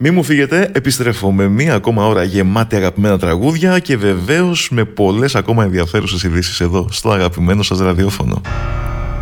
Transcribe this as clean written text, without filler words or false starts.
Μη μου φύγετε, επιστρέφω με μία ακόμα ώρα γεμάτη αγαπημένα τραγούδια και βεβαίως με πολλές ακόμα ενδιαφέρουσες ειδήσεις εδώ στο αγαπημένο σας ραδιόφωνο.